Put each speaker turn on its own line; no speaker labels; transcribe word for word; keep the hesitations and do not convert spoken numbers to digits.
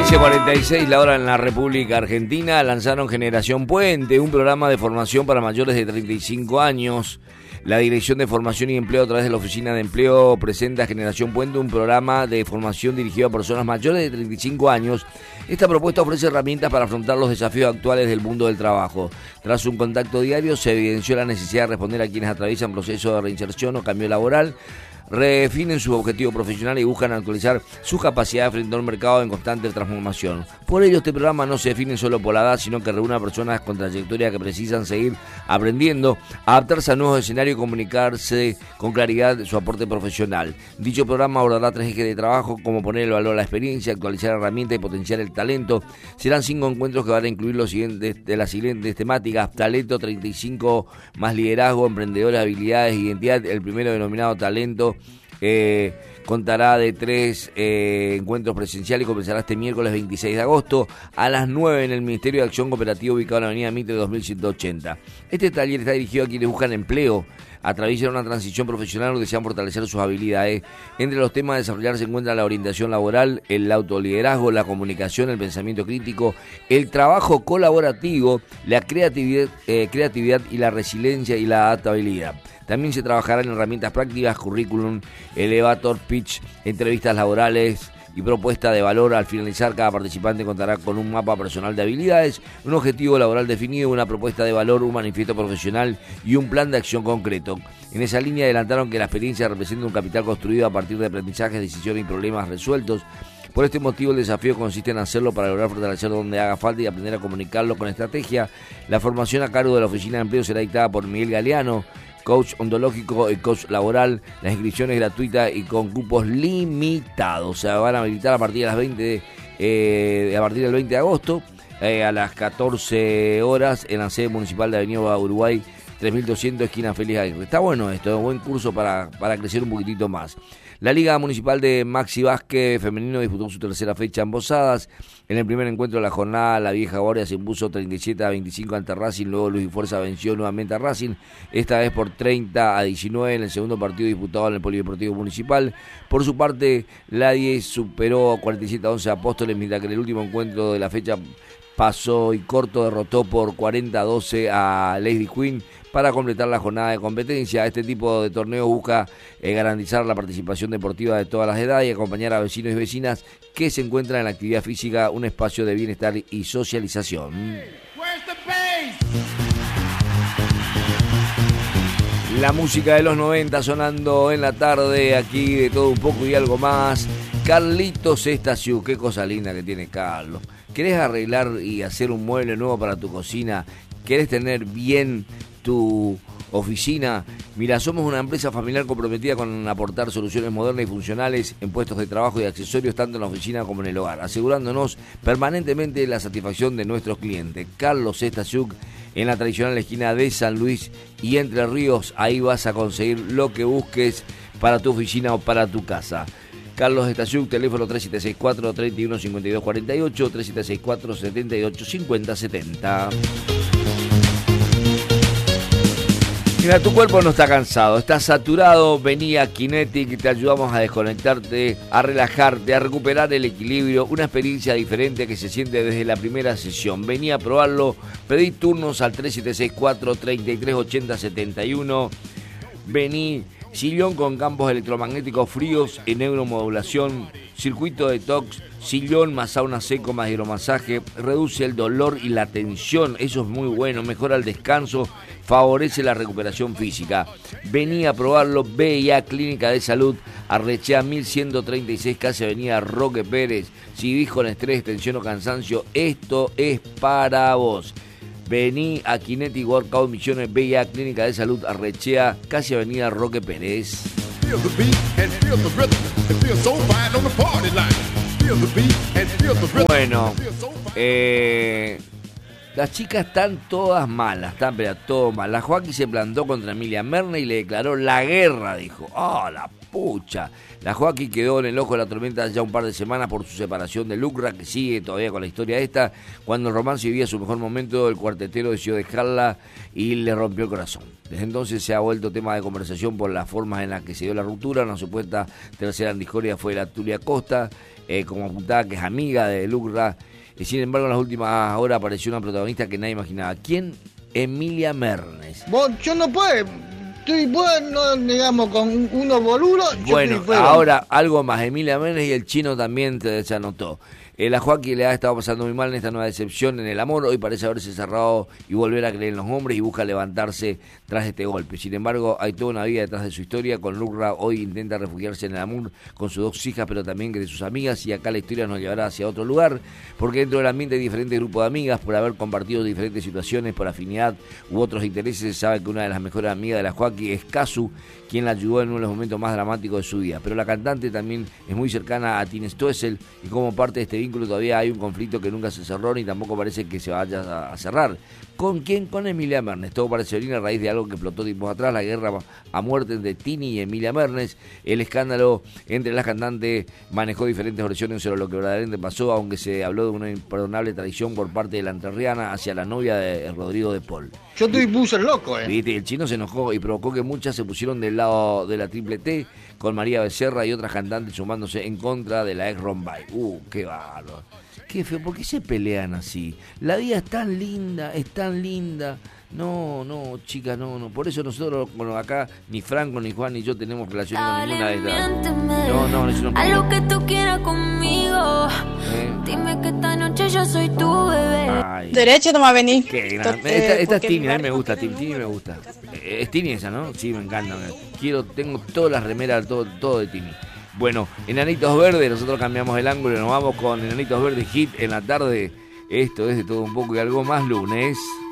quince cuarenta y seis, la hora en la República Argentina. Lanzaron Generación Puente, un programa de formación para mayores de treinta y cinco años. La Dirección de Formación y Empleo, a través de la Oficina de Empleo, presenta Generación Puente, un programa de formación dirigido a personas mayores de treinta y cinco años. Esta propuesta ofrece herramientas para afrontar los desafíos actuales del mundo del trabajo. Tras un contacto diario, se evidenció la necesidad de responder a quienes atraviesan procesos de reinserción o cambio laboral, redefinen su objetivo profesional y buscan actualizar sus capacidades frente a un mercado en constante transformación. Por ello, este programa no se define solo por la edad, sino que reúne a personas con trayectoria que precisan seguir aprendiendo, adaptarse a nuevos escenarios y comunicarse con claridad de su aporte profesional. Dicho programa abordará tres ejes de trabajo, como poner el valor a la experiencia, actualizar herramientas y potenciar el talento. Serán cinco encuentros que van a incluir los siguientes, de las siguientes temáticas: talento, treinta y cinco más liderazgo, emprendedores, habilidades, identidad. El primero, denominado talento, Eh, contará de tres eh, encuentros presenciales y comenzará este miércoles veintiséis de agosto a las nueve en el Ministerio de Acción Cooperativa, ubicado en la avenida Mitre dos mil ciento ochenta. Este taller está dirigido a quienes buscan empleo, atraviesan una transición profesional o desean fortalecer sus habilidades. Entre los temas a desarrollar se encuentran la orientación laboral, el autoliderazgo, la comunicación, el pensamiento crítico, el trabajo colaborativo, la creatividad, eh, creatividad y la resiliencia y la adaptabilidad. También se trabajará en herramientas prácticas, currículum, elevator pitch, entrevistas laborales y propuesta de valor. Al finalizar, cada participante contará con un mapa personal de habilidades, un objetivo laboral definido, una propuesta de valor, un manifiesto profesional y un plan de acción concreto. En esa línea adelantaron que la experiencia representa un capital construido a partir de aprendizajes, decisiones y problemas resueltos. Por este motivo, el desafío consiste en hacerlo para lograr fortalecer donde haga falta y aprender a comunicarlo con estrategia. La formación a cargo de la Oficina de Empleo será dictada por Miguel Galeano, coach ontológico y coach laboral. La inscripción es gratuita y con cupos limitados. Se van a habilitar a partir de las veinte, eh, a partir del veinte de agosto eh, a las catorce horas en la sede municipal de Avenida Uruguay tres mil doscientos, esquina Félix Aguirre. Está bueno esto, es un buen curso para, para crecer un poquitito más. La Liga Municipal de Maxi Básquet Femenino disputó su tercera fecha en Posadas. En el primer encuentro de la jornada, la Vieja Guardia se impuso treinta y siete a veinticinco ante Racing. Luego Luis y Fuerza venció nuevamente a Racing, esta vez por treinta a diecinueve en el segundo partido disputado en el Polideportivo Municipal. Por su parte, la diez superó cuarenta y siete a once a Apóstoles, mientras que en el último encuentro de la fecha Paso y Corto derrotó por cuarenta a doce a Lady Queen para completar la jornada de competencia. Este tipo de torneo busca eh, garantizar la participación deportiva de todas las edades y acompañar a vecinos y vecinas que se encuentran en la actividad física, un espacio de bienestar y socialización. La música de los noventa sonando en la tarde, aquí de todo un poco y algo más. Carlitos Estasiuk, qué cosa linda que tiene Carlos. ¿Querés arreglar y hacer un mueble nuevo para tu cocina? ¿Querés tener bien tu oficina? Mira, somos una empresa familiar comprometida con aportar soluciones modernas y funcionales en puestos de trabajo y accesorios, tanto en la oficina como en el hogar, asegurándonos permanentemente la satisfacción de nuestros clientes. Carlos Estasiuk, en la tradicional esquina de San Luis y Entre Ríos. Ahí vas a conseguir lo que busques para tu oficina o para tu casa. Carlos Estasiuk, teléfono tres siete seis cuatro, tres uno cinco dos cuatro ocho, tres siete seis cuatro, siete ocho cinco cero siete cero. Mira, tu cuerpo no está cansado, está saturado. Vení a Kinetic y te ayudamos a desconectarte, a relajarte, a recuperar el equilibrio. Una experiencia diferente que se siente desde la primera sesión. Vení a probarlo, pedí turnos al tres siete seis cuatro, tres tres ocho cero siete uno. Vení. Sillón con campos electromagnéticos fríos y neuromodulación, circuito detox, sillón más sauna seco más hidromasaje, reduce el dolor y la tensión, eso es muy bueno, mejora el descanso, favorece la recuperación física. Vení a probarlo. V I A Clínica de Salud, Arrechea mil ciento treinta y seis, casi avenida Roque Pérez. Si vivís con estrés, tensión o cansancio, esto es para vos. Vení a Kinetic Workout Misiones, V I A Clínica de Salud, Arrechea, casi avenida Roque Pérez. Bueno, eh, las chicas están todas malas, están pero todas malas. La Joaquín se plantó contra Emilia Mernes y le declaró la guerra, dijo. ¡Oh, la pucha. La Joaquín quedó en el ojo de la tormenta ya un par de semanas por su separación de Lucra, que sigue todavía con la historia esta. Cuando el romance vivía su mejor momento, el cuartetero decidió dejarla y le rompió el corazón. Desde entonces se ha vuelto tema de conversación por las formas en las que se dio la ruptura. Una supuesta tercera en discordia fue la Tulia Costa, eh, como apuntaba que es amiga de Lucra. Y sin embargo, en las últimas horas apareció una protagonista que nadie imaginaba. ¿Quién? Emilia Mernes.
Vos, yo no puedo, estoy bueno, digamos, con unos boludos.
Bueno, ahora algo más. Emilia Mernes y el chino también te, se anotó. Eh, la Joaquín le ha estado pasando muy mal en esta nueva decepción en el amor. Hoy parece haberse cerrado y volver a creer en los hombres y busca levantarse tras este golpe. Sin embargo, hay toda una vida detrás de su historia. Con Lucra hoy intenta refugiarse en el amor con sus dos hijas, pero también de sus amigas. Y acá la historia nos llevará hacia otro lugar, porque dentro del ambiente hay diferentes grupos de amigas. Por haber compartido diferentes situaciones, por afinidad u otros intereses, se sabe que una de las mejores amigas de la Joaquín es Casu, quien la ayudó en uno de los momentos más dramáticos de su vida. Pero la cantante también es muy cercana a Tine Stoessel y como parte de este vínculo todavía hay un conflicto que nunca se cerró ni tampoco parece que se vaya a cerrar. ¿Con quién? Con Emilia Mernes. Todo parece venir a raíz de algo que explotó tiempos atrás, la guerra a muerte entre Tini y Emilia Mernes. El escándalo entre las cantantes manejó diferentes versiones sobre lo que verdaderamente pasó, aunque se habló de una imperdonable traición por parte de la entrerriana hacia la novia de Rodrigo de Paul.
Yo estoy puse loco, eh.
¿Viste? El chino se enojó y provocó que muchas se pusieron del lado de la triple T, con María Becerra y otras cantantes sumándose en contra de la ex Rombay. Uh, qué bárbaro. Qué feo, ¿por qué se pelean así? La vida es tan linda, es tan linda. No, no, chica, no, no. Por eso nosotros, bueno, acá, ni Franco, ni Juan, ni yo tenemos relación con ninguna de estas. No, no, eso no.
A lo que tú quieras conmigo. ¿Eh? Dime que esta noche yo soy tu bebé.
Ay. Derecho, no va a venir.
Qué gran... Esta, esta es Tini, a mí me gusta, Tini, Tini me gusta. Es Tini esa, ¿no? Sí, me encanta. Quiero, tengo todas las remeras, todo, todo de Tini. Bueno, Enanitos Verdes, nosotros cambiamos el ángulo y nos vamos con Enanitos Verdes Hit en la tarde. Esto es de todo un poco y algo más lunes.